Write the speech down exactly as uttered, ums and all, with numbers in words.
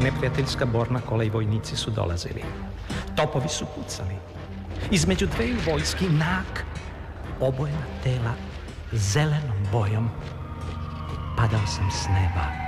neprijateljska borna kola i vojnici su dolazili. Topovi su pucali. Između dveju vojski nag, obojena tela zelenom bojom. Padao sam s neba.